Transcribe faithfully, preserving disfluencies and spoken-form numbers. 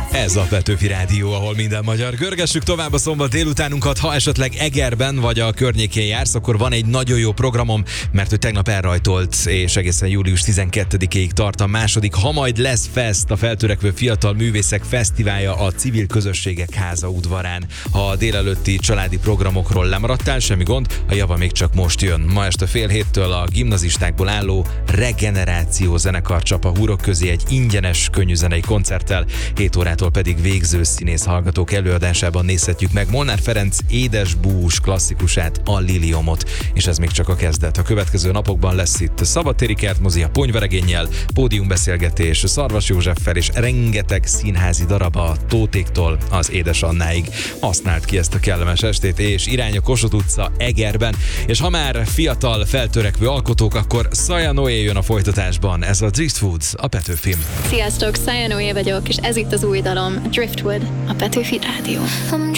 Ez a Petőfi Rádió, ahol minden magyar. Görgessük tovább a szombat délutánunkat. Ha esetleg Egerben vagy a környékén jársz, akkor van egy nagyon jó programom, mert ő tegnap elrajtolt, és egészen július tizenkettedikéig tart a második Ha majd lesz fest, a feltörekvő fiatal művészek fesztiválja a Civil Közösségek Háza udvarán. Ha a délelőtti családi programokról lemaradtál, semmi gond, a java még csak most jön. Ma este fél héttől a gimnazistákból álló Regeneráció zenekar csap a húrok közé egy ingyenes könnyűzenei koncerttel, hét órától pedig végző színész hallgatók előadásában nézhetjük meg Molnár Ferenc édesbús klasszikusát, a Liliomot. És ez még csak a kezdet. A következő napokban lesz itt szabadtéri kertmozi a Ponyveregénnyel, pódiumbeszélgetés Szarvas Józseffel és rengeteg színházi darab a Tótéktól az Édes Annáig. Használd ki ezt a kellemes estét, és irány a Kossuth utca Egerben. És ha már fiatal, feltörekvő alkotók, akkor Saja Noé jön a folytatásban. Ez a Driftwood, a Petőfim. Sziasztok, Saja Noé vagyok, és ez itt az új dalom, Driftwood, a Petőfi Rádió.